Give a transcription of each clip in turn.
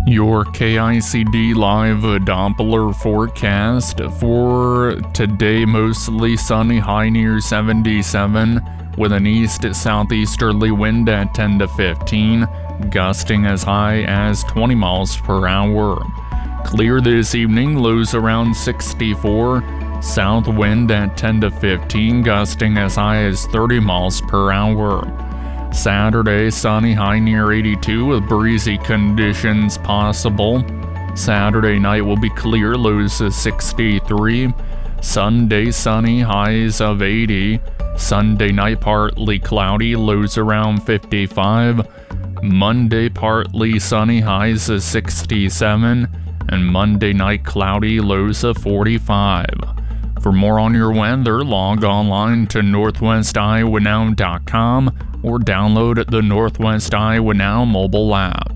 Your KICD live Doppler forecast for today: mostly sunny, high near 77, with an east-southeasterly wind at 10 to 15, gusting as high as 20 miles per hour. Clear this evening, lows around 64, south wind at 10 to 15, gusting as high as 30 miles per hour. Saturday, sunny, high near 82 with breezy conditions possible. Saturday night will be clear, lows of 63. Sunday, sunny, highs of 80. Sunday night, partly cloudy, lows around 55. Monday, partly sunny, highs of 67. And Monday night, cloudy, lows of 45. For more on your weather, log online to northwestiowa.now.com or download the Northwest Iowa Now mobile app.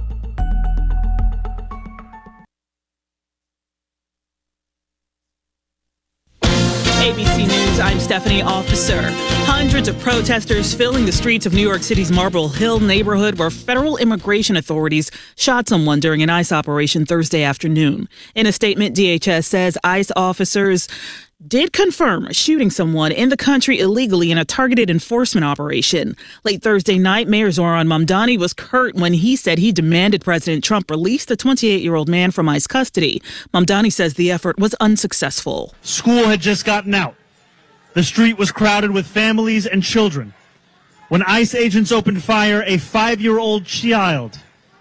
ABC News, I'm Stephanie Officer. Hundreds of protesters filling the streets of New York City's Marble Hill neighborhood where federal immigration authorities shot someone during an ICE operation Thursday afternoon. In a statement, DHS says ICE officers did confirm shooting someone in the country illegally in a targeted enforcement operation. Late Thursday night, Mayor Zohran Mamdani was curt when he said he demanded President Trump release the 28-year-old man from ICE custody. Mamdani says the effort was unsuccessful. School had just gotten out. The street was crowded with families and children. When ICE agents opened fire, a 5-year-old child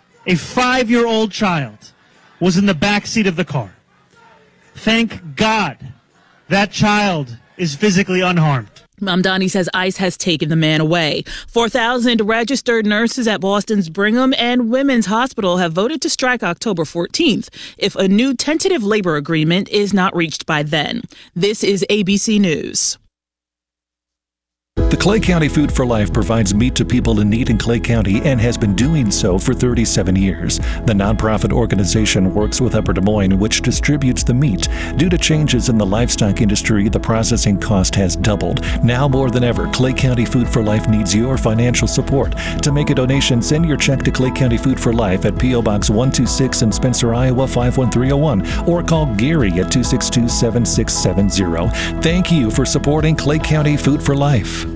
was in the back seat of the car. Thank God that child is physically unharmed. Mamdani says ICE has taken the man away. 4,000 registered nurses at Boston's Brigham and Women's Hospital have voted to strike October 14th if a new tentative labor agreement is not reached by then. This is ABC News. The Clay County Food for Life provides meat to people in need in Clay County and has been doing so for 37 years. The nonprofit organization works with Upper Des Moines, which distributes the meat. Due to changes in the livestock industry, the processing cost has doubled. Now more than ever, Clay County Food for Life needs your financial support. To make a donation, send your check to Clay County Food for Life at P.O. Box 126 in Spencer, Iowa 51301, or call Gary at 262-7670. Thank you for supporting Clay County Food for Life.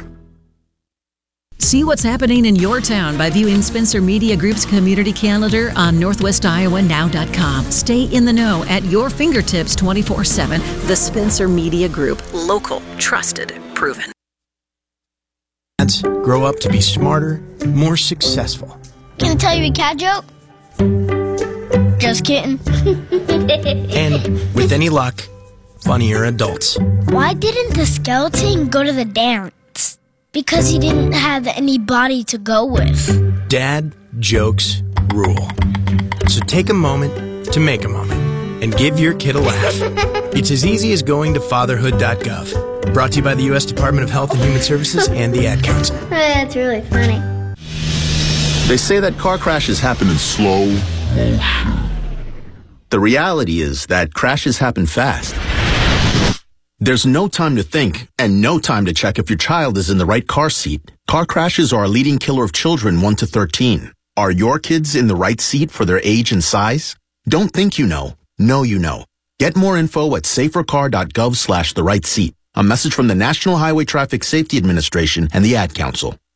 See what's happening in your town by viewing Spencer Media Group's community calendar on northwestiowa.now.com. Stay in the know at your fingertips 24/7. The Spencer Media Group. Local, trusted, proven. Dads grow up to be smarter, more successful. Can I tell you a cat joke? Just kidding. And with any luck, funnier adults. Why didn't the skeleton go to the dance? Because he didn't have any body to go with. Dad jokes rule. So take a moment to make a moment and give your kid a laugh. It's as easy as going to fatherhood.gov. Brought to you by the U.S. Department of Health and Human Services and the Ad Council. That's really funny. They say that car crashes happen in slow motion. The reality is that crashes happen fast. There's no time to think and no time to check if your child is in the right car seat. Car crashes are a leading killer of children 1 to 13. Are your kids in the right seat for their age and size? Don't think you know. Know you know. Get more info at safercar.gov/the right seat. A message from the National Highway Traffic Safety Administration and the Ad Council.